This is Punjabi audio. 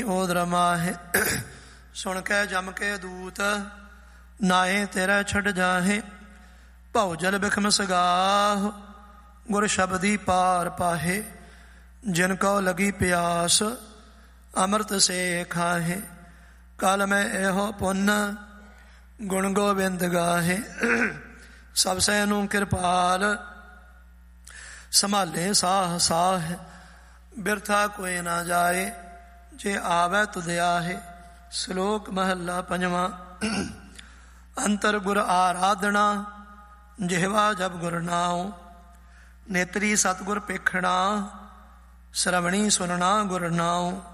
ਓਦ ਰਮਾਹੇ ਸੁਣ ਕੇ ਜਮ ਕੇ ਦੂਤ, ਨਾਏ ਤੇਰਾ ਛੱਡ ਜਾਹੇ। ਭਉ ਜਲ ਬਿਖਮ ਸਗਾਹ, ਗੁਰ ਸ਼ਬਦੀ ਪਾਰ ਪਾਹੇ। ਜਿਨ ਕਉ ਲਗੀ ਪਿਆਸ, ਅੰਮ੍ਰਿਤ ਸੇ ਖਾਹੇ। ਕਲ ਮੈਂ ਇਹੋ ਪੁੰਨ, ਗੁਣ ਗੋਬਿੰਦ ਗਾਹੇ। ਸਭ ਸੈ ਨੂੰ ਕਿਰਪਾਲ, ਸੰਭਾਲੇ ਸਾਹ ਸਾਹ। ਬਿਰਥਾ ਕੋਈ ਨਾ ਜਾਏ, ਜੇ ਆਵੈ ਤੁਧ ਆਹੇ। ਸ਼ਲੋਕ ਮਹੱਲਾ ਪੰਜਵਾਂ। ਅੰਤਰ ਗੁਰ ਆਰਾਧਨਾ, ਜਿਹਵਾ ਜਪ ਗੁਰ ਨਾਉ। ਨੇਤਰੀ ਸਤਿਗੁਰ ਪੇਖਣਾ, ਸ਼ਰਵਣੀ ਸੁਨਣਾ ਗੁਰ ਨਾਉ।